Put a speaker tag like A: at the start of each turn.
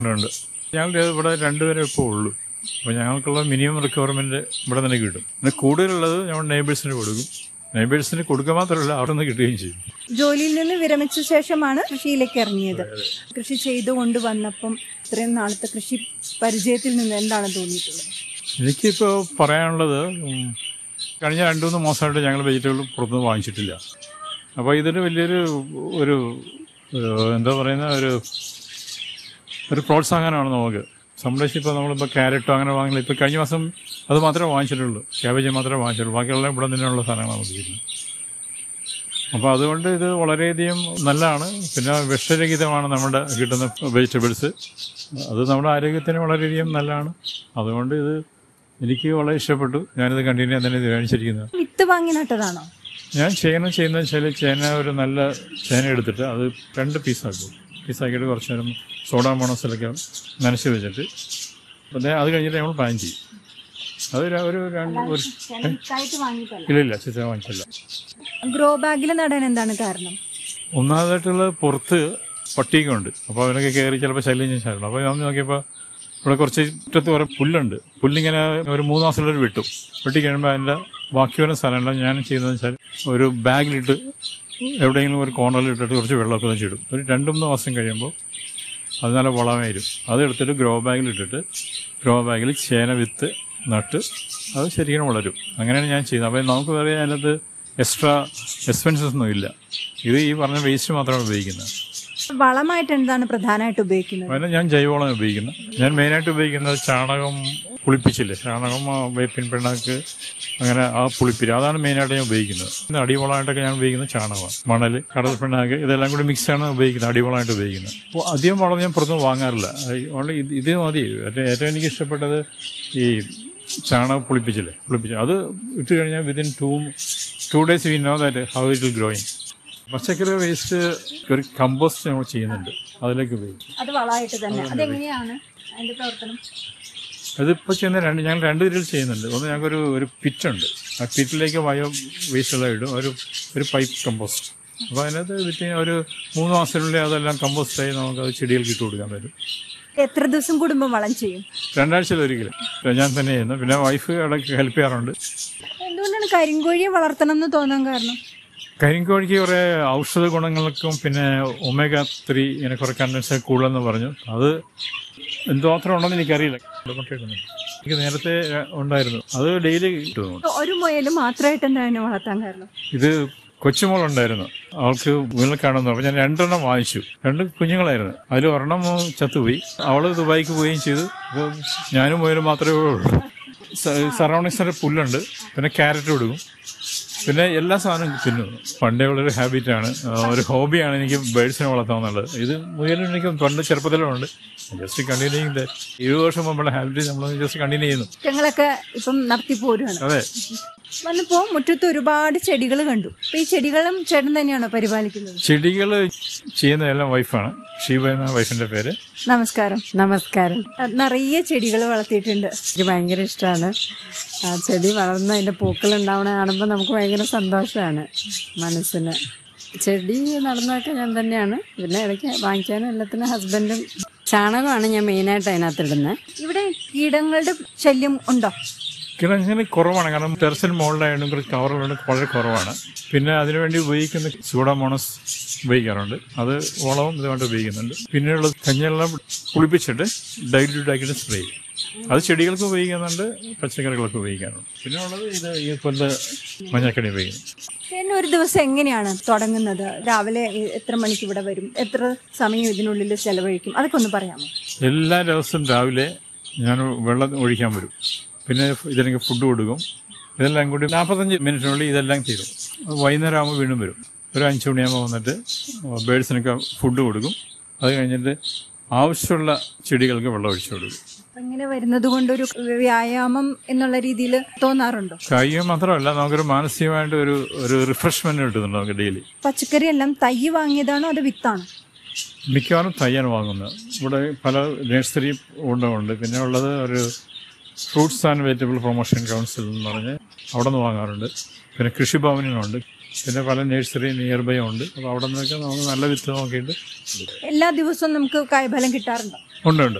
A: ഉണ്ട്. ഞങ്ങൾക്ക് ഇവിടെ രണ്ടുപേരെ ഇപ്പോൾ ഉള്ളൂ. അപ്പോൾ ഞങ്ങൾക്കുള്ള മിനിമം റിക്വയർമെൻറ്റ് ഇവിടെ തന്നെ കിട്ടും. പിന്നെ കൂടുതലുള്ളത് ഞങ്ങൾ നെയ്ബേഴ്സിന് കൊടുക്കും. നെയ്ബേഴ്സിന് കൊടുക്കുക മാത്രമല്ല അവിടെ നിന്ന് കിട്ടുകയും ചെയ്യും.
B: ജോലിയിൽ നിന്ന് വിരമിച്ച ശേഷമാണ് കൃഷിയിലേക്ക് ഇറങ്ങിയത്. കൃഷി ചെയ്തുകൊണ്ട് വന്നപ്പം ഇത്രയും നാളത്തെ കൃഷി പരിചയത്തിൽ നിന്ന് എന്താണ് തോന്നിയിട്ടുള്ളത്?
A: എനിക്കിപ്പോൾ പറയാനുള്ളത്, കഴിഞ്ഞ 2-3 മാസമായിട്ട് ഞങ്ങൾ വെജിറ്റബിൾ പുറത്തുനിന്ന് വാങ്ങിച്ചിട്ടില്ല. അപ്പോൾ ഇതൊരു വലിയൊരു എന്താ പറയുന്ന ഒരു പ്രോത്സാഹനമാണ് നമുക്ക്. സംരക്ഷിച്ച് ഇപ്പോൾ നമ്മളിപ്പോൾ ക്യാരറ്റോ അങ്ങനെ വാങ്ങില്ല. ഇപ്പോൾ കഴിഞ്ഞ മാസം അത് മാത്രമേ വാങ്ങിച്ചിട്ടുള്ളൂ, ക്യാബേജ് മാത്രമേ വാങ്ങിച്ചിട്ടുള്ളൂ. ബാക്കിയുള്ള ഇവിടെ നിന്നുള്ള സാധനങ്ങളാണ് നമുക്ക് കിട്ടുന്നത്. അപ്പോൾ അതുകൊണ്ട് ഇത് വളരെയധികം നല്ലതാണ്. പിന്നെ വിഷരഹിതമാണ് നമ്മുടെ കിട്ടുന്ന വെജിറ്റബിൾസ്. അത് നമ്മുടെ ആരോഗ്യത്തിന് വളരെയധികം നല്ലതാണ്. അതുകൊണ്ട് ഇത് എനിക്ക് വളരെ ഇഷ്ടപ്പെട്ടു. ഞാനിത് കണ്ടിന്യൂ തന്നെ തീരുമാനിച്ചിരിക്കുന്നത്.
B: വിത്ത് വാങ്ങി നട്ടതാണോ?
A: ഞാൻ ചെയ്യുന്നതെന്ന് വെച്ചാൽ ചേന, ഒരു നല്ല ചേന എടുത്തിട്ട് അത് 2 പീസാക്കിയിട്ട് കുറച്ച് നേരം സോഡാ മോണോസിലൊക്കെ നനച്ച് വെച്ചിട്ട് അത് കഴിഞ്ഞിട്ട് നമ്മൾ പ്ലാൻ ചെയ്യും. അത് ഇല്ല ചിത്രം വാങ്ങിച്ചില്ല.
B: ഗ്രോ ബാഗിൽ നടാൻ എന്താണ് കാരണം?
A: ഒന്നാമതായിട്ടുള്ള പുറത്ത് പട്ടിയൊക്കെ ഉണ്ട്. അപ്പോൾ അവരൊക്കെ കയറി ചിലപ്പോൾ ശല്യം ചെയ്യാറുണ്ട്. അപ്പോൾ ഞാൻ നോക്കിയപ്പോൾ ഇവിടെ കുറച്ച് മുറ്റത്ത് കുറേ പുല്ലുണ്ട്. പുല്ലിങ്ങനെ ഒരു 3 മാസമുള്ളൊരു വെട്ടി കഴിയുമ്പോൾ അതിൻ്റെ ബാക്കി വരുന്ന സ്ഥലമല്ല ഞാൻ ചെയ്യുന്നതെന്ന് വെച്ചാൽ ഒരു ബാഗിലിട്ട് എവിടെയെങ്കിലും ഒരു കോർണറിലിട്ടിട്ട് കുറച്ച് വെള്ളമൊക്കെ വെച്ചിടും. ഒരു 2-3 മാസം കഴിയുമ്പോൾ അത് നല്ല വളമായി വരും. അതെടുത്തിട്ട് ഗ്രോ ബാഗിലിട്ടിട്ട് ഗ്രോ ബാഗിൽ ചേന വിത്ത് നട്ട് അത് ശരിക്കും വളരും. അങ്ങനെയാണ് ഞാൻ ചെയ്യുന്നത്. അപ്പോൾ നമുക്ക് വേറെ അതിനകത്ത് എക്സ്ട്രാ എക്സ്പെൻസസ് ഒന്നും ഇല്ല. ഇത് ഈ പറഞ്ഞ വേസ്റ്റ് മാത്രമാണ് ഉപയോഗിക്കുന്നത്.
B: വളമായിട്ട് എന്താണ് പ്രധാനമായിട്ട് ഉപയോഗിക്കുന്നത്?
A: അതിന് ഞാൻ ജൈവവളം ഉപയോഗിക്കുന്നത്. ഞാൻ മെയിനായിട്ട് ഉപയോഗിക്കുന്നത് ചാണകം പുളിപ്പിച്ചില്ലേ, ചാണകം, വേപ്പിൻ പിണ്ണാക്ക്, അങ്ങനെ ആ പുളിപ്പിരി, അതാണ് മെയിനായിട്ട് ഞാൻ ഉപയോഗിക്കുന്നത്. അടിവളമായിട്ടൊക്കെ ഞാൻ ഉപയോഗിക്കുന്നത് ചാണകമാണ്. മണൽ, കടൽ പിണ്ണാക്ക്, ഇതെല്ലാം കൂടി മിക്സാണ് ഉപയോഗിക്കുന്നത്, അടിവളമായിട്ട് ഉപയോഗിക്കുന്നത്. അപ്പോൾ അധികം വളം ഞാൻ പുറത്തുനിന്ന് വാങ്ങാറില്ല. ഓൺലി ഇത് മതി. ഏറ്റവും എനിക്ക് ഇഷ്ടപ്പെട്ടത് ഈ ചാണകം പുളിപ്പിച്ച് അത് ഇട്ട് കഴിഞ്ഞാൽ within 2 days we know that how it will growing. പച്ചക്കറി വേസ്റ്റ് ഒരു കമ്പോസ്റ്റ് നമ്മൾ ചെയ്യുന്നുണ്ട്, അതിലേക്ക് ഉപയോഗിക്കും.
B: അത് വളമായിട്ട് തന്നെ. അതെങ്ങനെയാണ് അതിന്റെ പ്രവർത്തനം?
A: അതിപ്പോൾ ചെയ്യുന്ന ഞങ്ങൾ 2 രീതിയിൽ ചെയ്യുന്നുണ്ട്. ഒന്ന്, ഞങ്ങൾക്കൊരു പിറ്റുണ്ട്. ആ പിറ്റിലേക്ക് ബയോ വേസ്റ്റെല്ലാം ഇടും, ഒരു പൈപ്പ് കമ്പോസ്റ്റ്. അപ്പോൾ അതിനകത്ത് വിറ്റ് ഒരു 3 മാസത്തിനുള്ളിൽ അതെല്ലാം കമ്പോസ്റ്റായി നമുക്കത് ചെടികൾക്ക് ഇട്ട് കൊടുക്കാൻ പറ്റും.
B: എത്ര ദിവസം കൂടുമ്പോൾ വളം ചെയ്യും?
A: 2 ആഴ്ചയിലൊരിക്കലും ഞാൻ തന്നെ ചെയ്യുന്നു. പിന്നെ വൈഫ് ഇടയ്ക്ക് ഹെൽപ്പ് ചെയ്യാറുണ്ട്.
B: എന്തുകൊണ്ടാണ് കരിങ്കോഴിയെ വളർത്തണം എന്ന് തോന്നാൻ കാരണം?
A: കരിങ്കോഴിക്ക് കുറേ ഔഷധ ഗുണങ്ങൾക്കും പിന്നെ omega-3 ഇങ്ങനെ കുറേ കണ്ടൻസ് കൂടുതലെന്ന് പറഞ്ഞു. അത് എന്തോത്രം ഉണ്ടെന്ന് എനിക്കറിയില്ല. എനിക്ക് നേരത്തെ ഉണ്ടായിരുന്നു, അത് ഡെയിലി കിട്ടുന്നു.
B: ഒരു മുയൽ മാത്രമായിട്ട് എന്താണ് വളർത്താൻ കാരണം?
A: ഇത് കൊച്ചുമോളുണ്ടായിരുന്നു, അവൾക്ക് മുയൽക്കാണെന്ന് പറഞ്ഞു. ഞാൻ 2 എണ്ണം വാങ്ങിച്ചു. 2 കുഞ്ഞുങ്ങളായിരുന്നു. അതിൽ ഒരെണ്ണം ചത്തുപോയി. അവള് ദുബായിക്ക് പോവുകയും ചെയ്തു. ഞാനും മുയലും മാത്രമേ ഉള്ളൂ. സറൗണ്ടിങ്സിൻ്റെ പുല്ലുണ്ട്, പിന്നെ ക്യാരറ്റ് കൊടുക്കും, പിന്നെ എല്ലാ സാധനവും തിന്നുന്നു. പണ്ടേ ഉള്ളൊരു ഹാബിറ്റാണ്, ഒരു ഹോബിയാണ് എനിക്ക് ബേഡ്സിനെ വളർത്താമെന്നുള്ളത്. ഇത് മുയലും എനിക്ക് പണ്ട് ചെറുപ്പത്തിലുണ്ട്. ജസ്റ്റ് കണ്ടിന്യൂ 7 വർഷം മുമ്പുള്ള ഹാബിറ്റ് നമ്മൾ ജസ്റ്റ് കണ്ടിന്യൂ ചെയ്യുന്നു.
B: ഞങ്ങളൊക്കെ ഇപ്പം നടത്തി പോരുകയാണ്.
A: അതെ.
B: വന്നപ്പോ മുറ്റത്ത് ഒരുപാട് ചെടികൾ കണ്ടു. അപ്പൊ ഈ ചെടികളും ചേട്ടൻ തന്നെയാണോ പരിപാലിക്കുന്നത്?
A: ചെടികൾ ചെയ്യുന്നതെല്ലാം വൈഫാണ്. ഷീബ എന്ന വൈഫിന്റെ പേര്.
B: നമസ്കാരം.
C: നമസ്കാരം.
B: നിറയെ ചെടികൾ വളർത്തിയിട്ടുണ്ട്.
C: എനിക്ക് ഭയങ്കര ഇഷ്ടമാണ്. ആ ചെടി വളർന്ന് അതിന്റെ പൂക്കൾ ഉണ്ടാവണ കാണുമ്പോൾ നമുക്ക് ഭയങ്കര സന്തോഷമാണ് മനസ്സിന്. ചെടി നടന്നതൊക്കെ ഞാൻ തന്നെയാണ്. പിന്നെ ഇടയ്ക്ക് വാങ്ങിക്കാനും എല്ലാത്തിനും ഹസ്ബൻഡും. ചാണകമാണ് ഞാൻ മെയിനായിട്ട് അതിനകത്ത് ഇടുന്നത്.
B: ഇവിടെ കീടങ്ങളുടെ ശല്യം ഉണ്ടോ?
A: കിണങ്ങിന് കുറവാണ്, കാരണം ടെറസിന് മുകളിലായതുകൊണ്ട് കുറച്ച് കവറുകളുണ്ട്, വളരെ കുറവാണ്. പിന്നെ അതിനുവേണ്ടി ഉപയോഗിക്കുന്ന സൂഡോമോണസ് ഉപയോഗിക്കാറുണ്ട്. അത് വളവും ഇതുകൊണ്ട് ഉപയോഗിക്കുന്നുണ്ട്. പിന്നെയുള്ള കഞ്ഞിയെല്ലാം പുളിപ്പിച്ചിട്ട് ഡൈല്യൂട്ട് ആക്കിയിട്ട് സ്പ്രേ ചെയ്യും. അത് ചെടികൾക്ക് ഉപയോഗിക്കുന്നുണ്ട്, പച്ചക്കറികൾക്ക് ഉപയോഗിക്കാറുണ്ട്. പിന്നെ ഉള്ളത് ഈ കൊല്ല മഞ്ഞക്കടി ഉപയോഗിക്കുന്നു.
B: ഒരു ദിവസം എങ്ങനെയാണ് തുടങ്ങുന്നത്? രാവിലെ എത്ര മണിക്ക് ഇവിടെ വരും? എത്ര സമയം ഇതിനുള്ളിൽ ചെലവഴിക്കും? അതൊക്കെ ഒന്ന് പറയാമോ?
A: എല്ലാ ദിവസവും രാവിലെ ഞാൻ വെള്ളം ഒഴിക്കാൻ വരും. പിന്നെ ഇതിലേക്ക് ഫുഡ് കൊടുക്കും. ഇതെല്ലാം കൂടി 45 മിനിറ്റിനുള്ളിൽ ഇതെല്ലാം തീരും. വൈകുന്നേരം ആകുമ്പോൾ വീണ്ടും വരും. ഒരു 5 മണിയാകുമ്പോൾ വന്നിട്ട് ബേഡ്സിനൊക്കെ ഫുഡ് കൊടുക്കും. അത് കഴിഞ്ഞിട്ട് ആവശ്യമുള്ള ചെടികൾക്ക് വെള്ളം ഒഴിച്ചു കൊടുക്കും.
B: അങ്ങനെ വരുന്നത് കൊണ്ട് ഒരു വ്യായാമം എന്നുള്ള രീതിയിൽ തോന്നാറുണ്ടോ?
A: കായികം മാത്രമല്ല, നമുക്കൊരു മാനസികമായിട്ട് ഒരു റിഫ്രഷ്മെന്റ് കിട്ടുന്നുണ്ട് നമുക്ക് ഡെയിലി.
B: പച്ചക്കറി എല്ലാം തൈ വാങ്ങിയതാണോ അത് വിത്താണോ?
A: മിക്കവാറും തയ്യാണ് വാങ്ങുന്നത്. ഇവിടെ പല നഴ്സറി ഉണ്ട്. പിന്നെ ഉള്ളത് ഒരു fruits and vegetable promotion council എന്ന് പറഞ്ഞ് അവിടെ നിന്ന് വാങ്ങാറുണ്ട്. പിന്നെ കൃഷിഭവനിലുണ്ട്. പിന്നെ പല നഴ്സറി നിയർ ബൈ ഉണ്ട്. അപ്പോൾ അവിടെ നിന്നൊക്കെ നമുക്ക് നല്ല വിത്ത് നോക്കിയിട്ട്
B: എല്ലാ ദിവസവും നമുക്ക് കായ്ഫലം കിട്ടാറുണ്ടോ?
A: ഉണ്ട്.